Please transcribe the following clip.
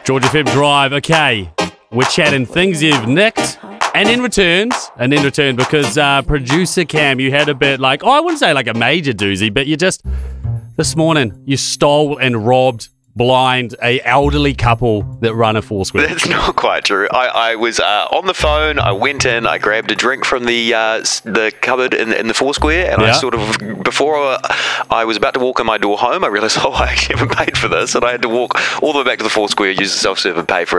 George FM Drive. Okay, we're chatting things you've nicked, and in return, because producer Cam, you had a bit like, I wouldn't say like a major doozy, but you just, this morning, you stole and robbed blind a elderly couple that run a Foursquare. That's not quite true. I was on the phone. I went in. I grabbed a drink from the cupboard in the Foursquare, and I sort of, before I was about to walk in my door home, I realised, I actually haven't paid for this, and I had to walk all the way back to the Foursquare, use the self-serve, and pay for it.